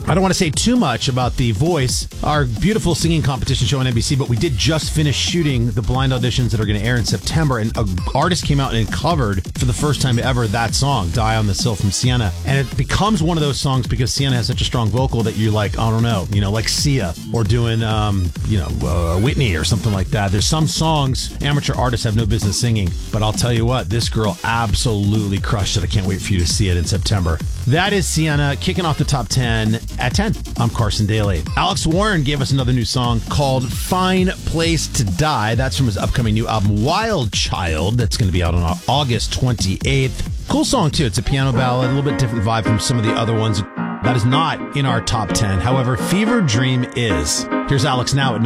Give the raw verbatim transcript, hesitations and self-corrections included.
I don't want to say too much about The Voice, our beautiful singing competition show on N B C, but we did just finish shooting the blind auditions that are going to air in September, and an artist came out and covered for the first time ever that song, Die on the Sill from Sienna. And it becomes one of those songs because Sienna has such a strong vocal that you're like, I don't know, you know, like Sia or doing, um, you know, uh, Whitney or something like that. There's some songs amateur artists have no business singing, but I'll tell you what, this girl absolutely crushed it. I can't wait for you to see it in September. That is Sienna kicking off the top ten at ten. I'm Carson Daly. Alex Warren gave us another new song called Fine Place to Die. That's from his upcoming new album, Wild Child. That's going to be out on August twenty-eighth. Cool song, too. It's a piano ballad, a little bit different vibe from some of the other ones. That is not in our top ten. However, Fever Dream is. Here's Alex now at